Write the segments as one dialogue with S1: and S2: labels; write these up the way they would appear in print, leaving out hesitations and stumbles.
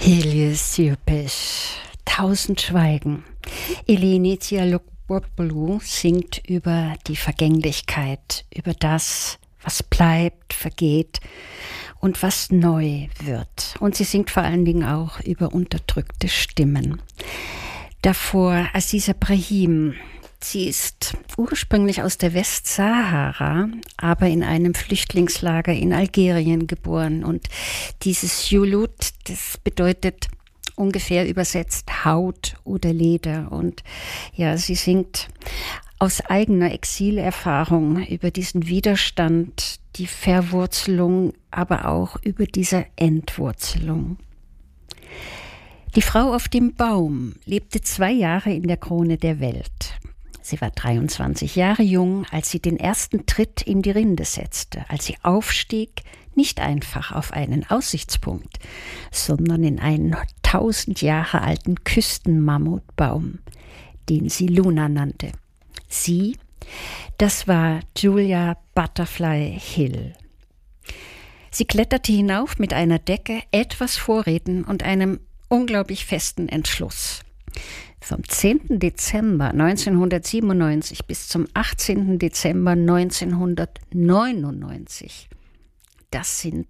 S1: Helios, 1000 Schweigen. Eleni Tsiolokpoulou singt über die Vergänglichkeit, über das, was bleibt, vergeht und was neu wird. Und sie singt vor allen Dingen auch über unterdrückte Stimmen. Davor Aziza Brahim. Sie ist ursprünglich aus der Westsahara, aber in einem Flüchtlingslager in Algerien geboren. Und dieses Julut, das bedeutet ungefähr übersetzt Haut oder Leder. Und ja, sie singt aus eigener Exilerfahrung über diesen Widerstand, die Verwurzelung, aber auch über diese Entwurzelung. Die Frau auf dem Baum lebte 2 Jahre in der Krone der Welt. Sie war 23 Jahre jung, als sie den ersten Tritt in die Rinde setzte, als sie aufstieg, nicht einfach auf einen Aussichtspunkt, sondern in einen 1000 Jahre alten Küstenmammutbaum, den sie Luna nannte. Sie, das war Julia Butterfly Hill. Sie kletterte hinauf mit einer Decke, etwas Vorräten und einem unglaublich festen Entschluss. Vom 10. Dezember 1997 bis zum 18. Dezember 1999. Das sind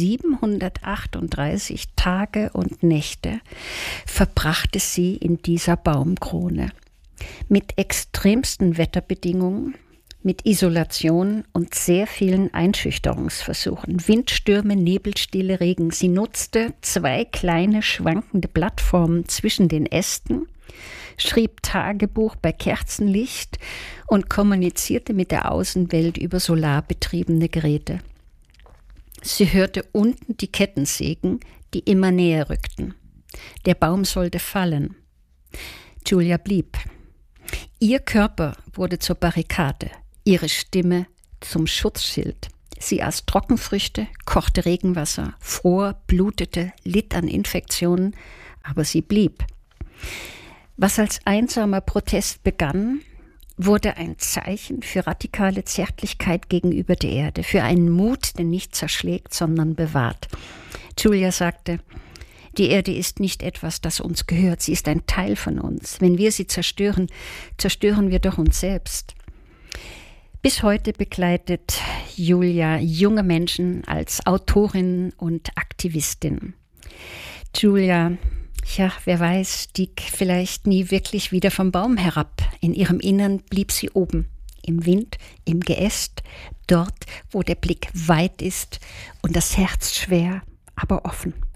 S1: 738 Tage und Nächte, verbrachte sie in dieser Baumkrone. Mit extremsten Wetterbedingungen, mit Isolation und sehr vielen Einschüchterungsversuchen. Windstürme, Nebelstille, Regen. Sie nutzte 2 kleine schwankende Plattformen zwischen den Ästen, schrieb Tagebuch bei Kerzenlicht und kommunizierte mit der Außenwelt über solarbetriebene Geräte. Sie hörte unten die Kettensägen, die immer näher rückten. Der Baum sollte fallen. Julia blieb. Ihr Körper wurde zur Barrikade, ihre Stimme zum Schutzschild. Sie aß Trockenfrüchte, kochte Regenwasser, fror, blutete, litt an Infektionen, aber sie blieb. Was als einsamer Protest begann, wurde ein Zeichen für radikale Zärtlichkeit gegenüber der Erde, für einen Mut, der nicht zerschlägt, sondern bewahrt. Julia sagte, die Erde ist nicht etwas, das uns gehört, sie ist ein Teil von uns. Wenn wir sie zerstören, zerstören wir doch uns selbst. Bis heute begleitet Julia junge Menschen als Autorin und Aktivistin. Julia, ja, wer weiß, stieg vielleicht nie wirklich wieder vom Baum herab. In ihrem Innern blieb sie oben, im Wind, im Geäst, dort, wo der Blick weit ist und das Herz schwer, aber offen.